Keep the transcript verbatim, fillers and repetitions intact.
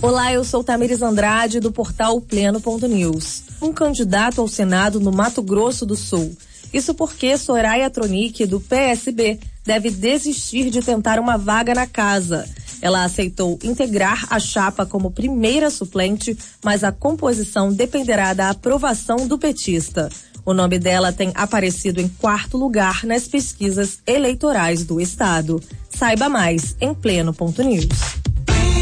Olá, eu sou Tamires Andrade, do portal Pleno ponto news. Um candidato ao Senado no Mato Grosso do Sul. Isso porque Soraya Tronic, do P S B, deve desistir de tentar uma vaga na casa. Ela aceitou integrar a chapa como primeira suplente, mas a composição dependerá da aprovação do petista. O nome dela tem aparecido em quarto lugar nas pesquisas eleitorais do estado. Saiba mais em Pleno ponto news.